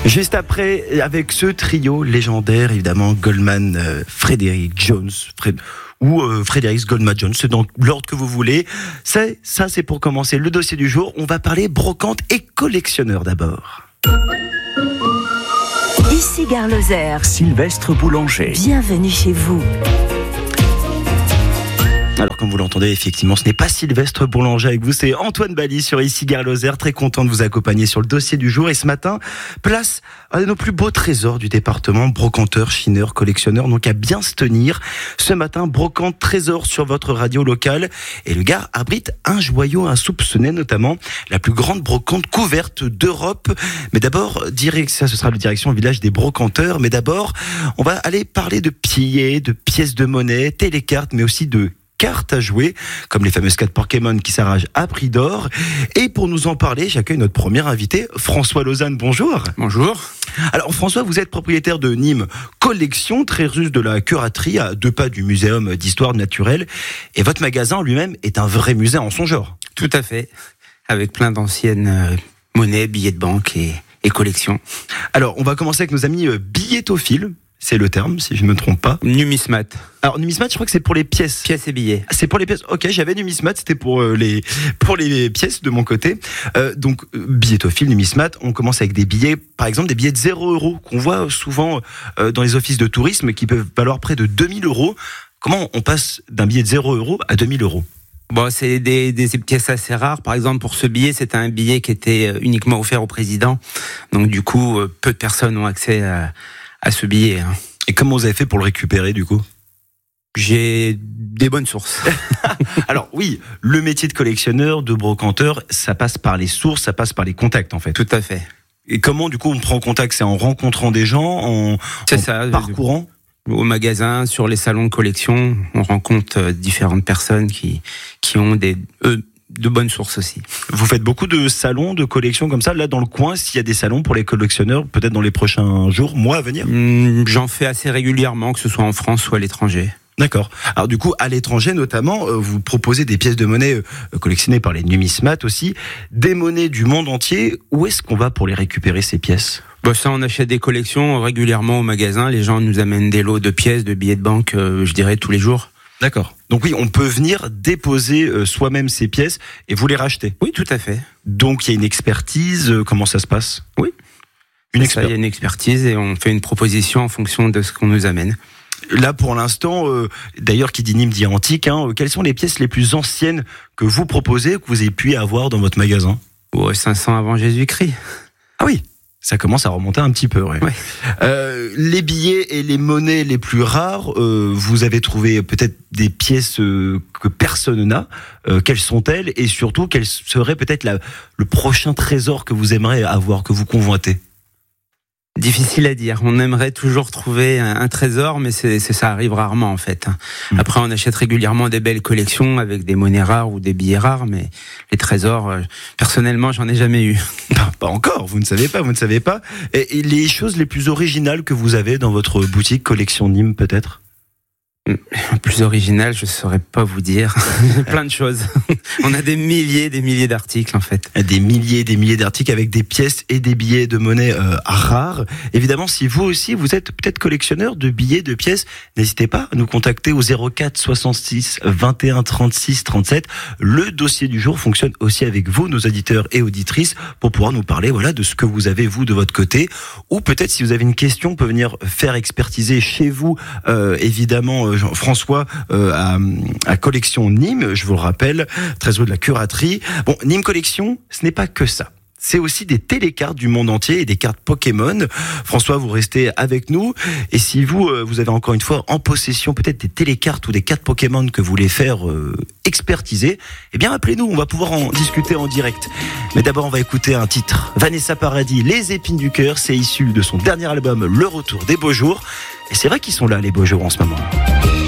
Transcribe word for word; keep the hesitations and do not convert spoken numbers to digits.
Juste après, avec ce trio légendaire, évidemment, Goldman, euh, Frédéric Jones, Fred... ou euh, Frédéric Goldman Jones, c'est dans l'ordre que vous voulez. C'est, ça, c'est pour commencer le dossier du jour. On va parler brocante et collectionneur d'abord. Ici Gare Lozère. Sylvestre Boulanger. Bienvenue chez vous. Alors, comme vous l'entendez, effectivement, ce n'est pas Sylvestre Boulanger avec vous, c'est Antoine Bali sur Ici Gare Lozère. Très content de vous accompagner sur le dossier du jour. Et ce matin, place à nos plus beaux trésors du département, brocanteur, chineur, collectionneur. Donc, à bien se tenir. Ce matin, brocante trésor sur votre radio locale. Et le Gard abrite un joyau insoupçonné, notamment la plus grande brocante couverte d'Europe. Mais d'abord, direct, ça, ce sera la direction au village des brocanteurs. Mais d'abord, on va aller parler de billets, de pièces de monnaie, télécartes, mais aussi de cartes à jouer, comme les fameuses cartes Pokémon qui s'arrachent à prix d'or. Et pour nous en parler, j'accueille notre premier invité, François Lausanne. Bonjour. Bonjour. Alors François, vous êtes propriétaire de Nîmes Collection, très russe de la curaterie, à deux pas du Muséum d'histoire naturelle. Et votre magasin lui-même est un vrai musée en son genre. Tout à fait, avec plein d'anciennes euh, monnaies, billets de banque et, et collections. Alors, on va commencer avec nos amis euh, billetophiles. C'est le terme, si je ne me trompe pas. Numismat. Alors, numismat, je crois que c'est pour les pièces. Pièces et billets. C'est pour les pièces. Ok, j'avais numismat, c'était pour euh, les pour les pièces de mon côté. Euh, donc, euh, billettophile, numismat, on commence avec des billets, par exemple des billets de zéro euro qu'on voit souvent euh, dans les offices de tourisme qui peuvent valoir près de deux mille euros. Comment on passe d'un billet de zéro euro à deux mille euros ? Bon, c'est des, des pièces assez rares. Par exemple, pour ce billet, c'était un billet qui était uniquement offert au président. Donc, du coup, peu de personnes ont accès à à ce billet. Hein. Et comment vous avez fait pour le récupérer du coup ? J'ai des bonnes sources. Alors oui, le métier de collectionneur, de brocanteur, ça passe par les sources, ça passe par les contacts en fait. Tout à fait. Et comment du coup on prend contact ? C'est en rencontrant des gens, en, C'est en ça, parcourant ? Au magasin, sur les salons de collection, on rencontre différentes personnes qui, qui ont des... Eux, de bonnes sources aussi. Vous faites beaucoup de salons de collection comme ça, là dans le coin, s'il y a des salons pour les collectionneurs, peut-être dans les prochains jours, mois à venir ? mmh, J'en fais assez régulièrement, que ce soit en France ou à l'étranger. D'accord. Alors du coup, à l'étranger notamment, euh, vous proposez des pièces de monnaie euh, collectionnées par les numismates aussi, des monnaies du monde entier. Où est-ce qu'on va pour les récupérer ces pièces ? Bah ça, on achète des collections régulièrement au magasin. Les gens nous amènent des lots de pièces, de billets de banque, euh, je dirais tous les jours. D'accord. Donc oui, on peut venir déposer euh, soi-même ces pièces et vous les racheter. Oui, tout à fait. Donc il y a une expertise, euh, comment ça se passe ? Oui. Une exper- ça, il y a une expertise et on fait une proposition en fonction de ce qu'on nous amène. Là pour l'instant, euh, d'ailleurs qui dit Nîmes dit antique, hein, quelles sont les pièces les plus anciennes que vous proposez, que vous ayez pu avoir dans votre magasin ? Oh, cinq cents avant Jésus-Christ. Ah oui, ça commence à remonter un petit peu. Ouais. Ouais. Euh, les billets et les monnaies les plus rares, euh, vous avez trouvé peut-être des pièces euh, que personne n'a. Euh, quelles sont-elles ? Et surtout, quel serait peut-être la, le prochain trésor que vous aimeriez avoir, que vous convoitez ? Difficile à dire. On aimerait toujours trouver un, un trésor, mais c'est, c'est, ça arrive rarement en fait. Mmh. Après, on achète régulièrement des belles collections avec des monnaies rares ou des billets rares, mais les trésors, euh, personnellement, j'en ai jamais eu. Pas, pas encore, vous ne savez pas, vous ne savez pas. Et, et les choses les plus originales que vous avez dans votre boutique Collection Nîmes, peut-être ? Plus original, je saurais pas vous dire. Plein de choses. On a des milliers, des milliers d'articles en fait. Des milliers, des milliers d'articles avec des pièces et des billets de monnaie euh, rares. Évidemment, si vous aussi vous êtes peut-être collectionneur de billets, de pièces, n'hésitez pas à nous contacter au zéro quatre soixante-six vingt et un trente-six trente-sept. Le dossier du jour fonctionne aussi avec vous, nos auditeurs et auditrices, pour pouvoir nous parler voilà de ce que vous avez vous de votre côté. Ou peut-être si vous avez une question, on peut venir faire expertiser chez vous, euh, évidemment. Euh, François euh, à, à Collection Nîmes, je vous le rappelle, trésor de la curaterie. Bon, Nîmes Collection, ce n'est pas que ça. C'est aussi des télécartes du monde entier et des cartes Pokémon. François, vous restez avec nous. Et si vous, euh, vous avez encore une fois en possession peut-être des télécartes ou des cartes Pokémon que vous voulez faire euh, expertiser, eh bien appelez-nous, on va pouvoir en discuter en direct. Mais d'abord, on va écouter un titre. Vanessa Paradis, Les épines du cœur, c'est issu de son dernier album, Le Retour des beaux jours. Et c'est vrai qu'ils sont là, les beaux jours en ce moment.